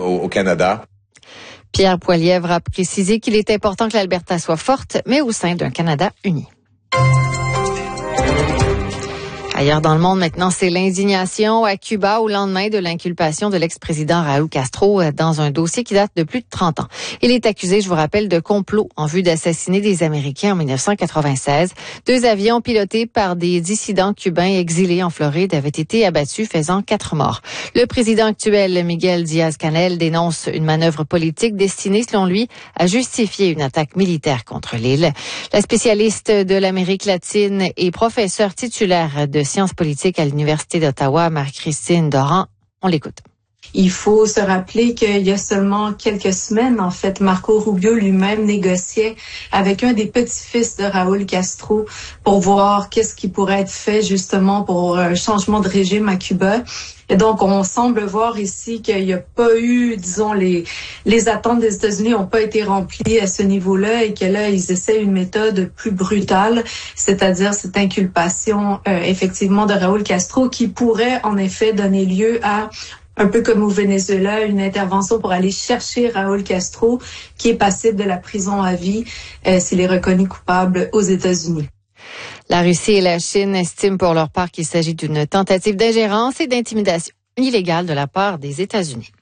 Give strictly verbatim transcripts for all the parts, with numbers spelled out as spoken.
au, au Canada. Pierre Poilievre a précisé qu'il est important que l'Alberta soit forte, mais au sein d'un Canada uni. Ailleurs dans le monde, maintenant, c'est l'indignation à Cuba au lendemain de l'inculpation de l'ex-président Raúl Castro dans un dossier qui date de plus de trente ans. Il est accusé, je vous rappelle, de complot en vue d'assassiner des Américains en dix-neuf cent quatre-vingt-seize. Deux avions pilotés par des dissidents cubains exilés en Floride avaient été abattus, faisant quatre morts. Le président actuel, Miguel Díaz-Canel, dénonce une manœuvre politique destinée, selon lui, à justifier une attaque militaire contre l'île. La spécialiste de l'Amérique latine et professeure titulaire de sciences politiques à l'Université d'Ottawa, Marie-Christine Doran. On l'écoute. Il faut se rappeler qu'il y a seulement quelques semaines, en fait, Marco Rubio lui-même négociait avec un des petits-fils de Raúl Castro pour voir qu'est-ce qui pourrait être fait justement pour un changement de régime à Cuba. Et donc, on semble voir ici qu'il n'y a pas eu, disons, les les attentes des États-Unis n'ont pas été remplies à ce niveau-là et que là, ils essaient une méthode plus brutale, c'est-à-dire cette inculpation, euh, effectivement, de Raúl Castro qui pourrait, en effet, donner lieu à, un peu comme au Venezuela, une intervention pour aller chercher Raúl Castro, qui est passible de la prison à vie euh, s'il est reconnu coupable aux États-Unis. La Russie et la Chine estiment pour leur part qu'il s'agit d'une tentative d'ingérence et d'intimidation illégale de la part des États-Unis.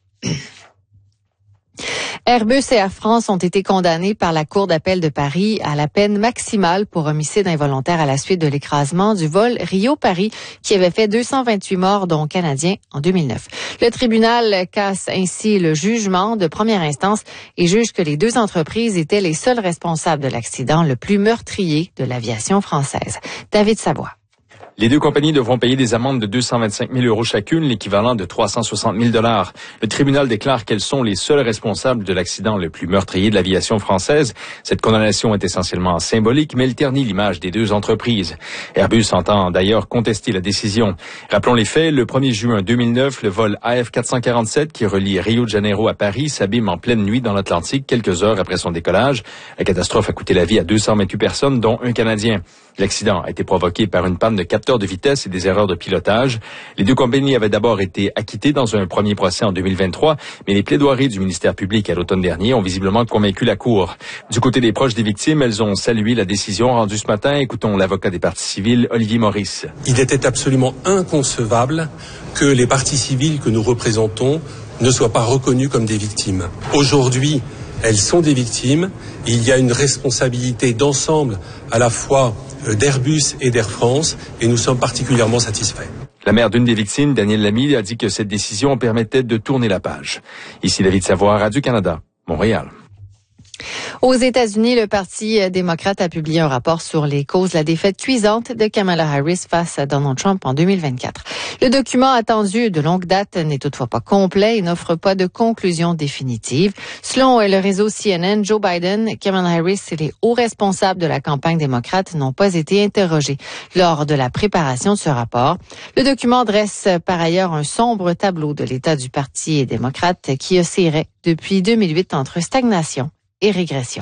Airbus et Air France ont été condamnés par la Cour d'appel de Paris à la peine maximale pour homicide involontaire à la suite de l'écrasement du vol Rio-Paris qui avait fait deux cent vingt-huit morts, dont Canadiens, en deux mille neuf. Le tribunal casse ainsi le jugement de première instance et juge que les deux entreprises étaient les seuls responsables de l'accident le plus meurtrier de l'aviation française. David Savoie. Les deux compagnies devront payer des amendes de deux cent vingt-cinq mille euros chacune, l'équivalent de trois cent soixante mille dollars. Le tribunal déclare qu'elles sont les seules responsables de l'accident le plus meurtrier de l'aviation française. Cette condamnation est essentiellement symbolique, mais elle ternit l'image des deux entreprises. Airbus entend d'ailleurs contester la décision. Rappelons les faits, le premier juin deux mille neuf, le vol A F quatre cent quarante-sept qui relie Rio de Janeiro à Paris s'abîme en pleine nuit dans l'Atlantique quelques heures après son décollage. La catastrophe a coûté la vie à deux cent vingt-huit personnes, dont un Canadien. L'accident a été provoqué par une panne de capteurs de vitesse et des erreurs de pilotage. Les deux compagnies avaient d'abord été acquittées dans un premier procès en deux mille vingt-trois, mais les plaidoiries du ministère public à l'automne dernier ont visiblement convaincu la Cour. Du côté des proches des victimes, elles ont salué la décision rendue ce matin. Écoutons l'avocat des parties civiles, Olivier Maurice. Il était absolument inconcevable que les parties civiles que nous représentons ne soient pas reconnues comme des victimes. Aujourd'hui, elles sont des victimes. Il y a une responsabilité d'ensemble à la fois d'Airbus et d'Air France et nous sommes particulièrement satisfaits. La mère d'une des victimes, Danielle Lamy, a dit que cette décision permettait de tourner la page. Ici David Savoie, Radio-Canada, Montréal. Aux États-Unis, le Parti démocrate a publié un rapport sur les causes de la défaite cuisante de Kamala Harris face à Donald Trump en deux mille vingt-quatre. Le document attendu de longue date n'est toutefois pas complet et n'offre pas de conclusion définitive. Selon le réseau C N N, Joe Biden, Kamala Harris et les hauts responsables de la campagne démocrate n'ont pas été interrogés lors de la préparation de ce rapport. Le document dresse par ailleurs un sombre tableau de l'état du Parti démocrate qui oscillerait depuis deux mille huit entre stagnation et régression.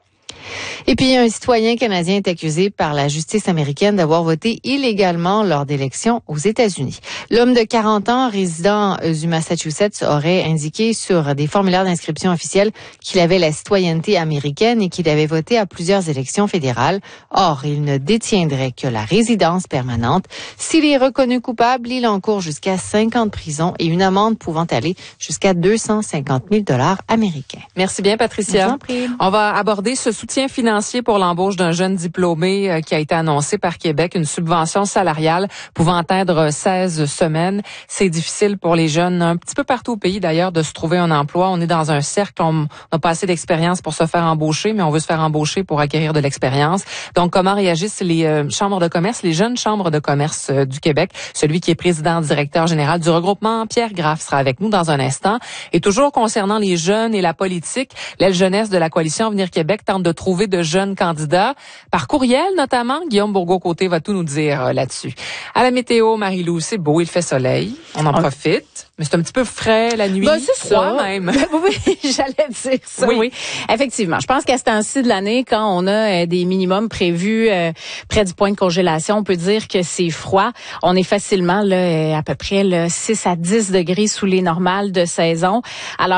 Et puis, un citoyen canadien est accusé par la justice américaine d'avoir voté illégalement lors d'élections aux États-Unis. L'homme de quarante ans, résident du Massachusetts, aurait indiqué sur des formulaires d'inscription officiels qu'il avait la citoyenneté américaine et qu'il avait voté à plusieurs élections fédérales. Or, il ne détiendrait que la résidence permanente. S'il est reconnu coupable, il encourt jusqu'à cinq ans de prison et une amende pouvant aller jusqu'à deux cent cinquante mille dollars américains. Merci bien, Patricia. On va aborder ce soutien financier pour l'embauche d'un jeune diplômé euh, qui a été annoncé par Québec, une subvention salariale pouvant atteindre seize semaines. C'est difficile pour les jeunes un petit peu partout au pays d'ailleurs de se trouver un emploi. On est dans un cercle, on n'a pas assez d'expérience pour se faire embaucher, mais on veut se faire embaucher pour acquérir de l'expérience. Donc, comment réagissent les euh, chambres de commerce, les jeunes chambres de commerce euh, du Québec? Celui qui est président directeur général du regroupement, Pierre Graff, sera avec nous dans un instant. Et toujours concernant les jeunes et la politique, l'aile jeunesse de la coalition Avenir Québec tente de trouver de jeunes candidats, par courriel notamment. Guillaume Bourgault-Côté va tout nous dire euh, là-dessus. À la météo, Marie-Lou, c'est beau, il fait soleil, on en on... profite. Mais c'est un petit peu frais la nuit. Ben, c'est froid ça. même. Oui, j'allais dire ça, oui. oui. Effectivement. Je pense qu'à ce temps-ci de l'année, quand on a euh, des minimums prévus euh, près du point de congélation, on peut dire que c'est froid. On est facilement là, à peu près là, six à dix degrés sous les normales de saison. Alors,